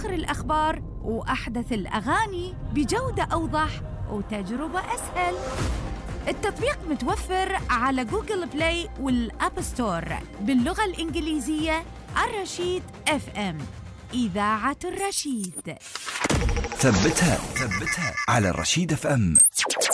آخر الأخبار وأحدث الأغاني بجودة أوضح وتجربة أسهل. التطبيق متوفر على جوجل بلاي والأب ستور باللغة الإنجليزية. الرشيد FM، إذاعة الرشيد. ثبتها على الرشيد FM.